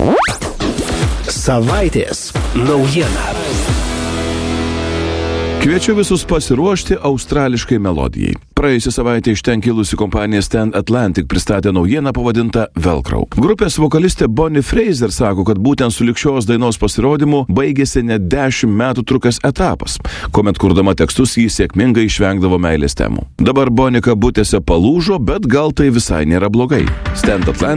Savaitės naujiena. Kviečiu visus pasiruošti australiškai melodijai. Praėjusią savaitę iš ten kilusi kompanija Stand Atlantic pristatė naujieną pavadintą Velcro. Grupės vokalistė Bonnie Fraser sako, kad būtent su šios dainos pasirodymu baigėsi net 10 metų trukęs etapas, kuomet kurdama tekstus jį sėkmingai išvengdavo meilės temų. Dabar Bonnie kabutėse palūžo, bet gal tai visai nėra blogai. Stand Atlantic